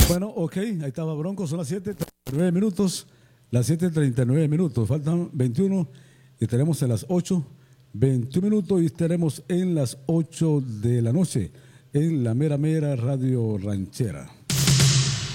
Bueno, ok, ahí estaba Bronco, son las 7:39 minutos. Las 7:39 minutos, faltan 21 y tenemos en las 8:21 minutos y estaremos en las 8 de la noche en la mera mera Radio Ranchera.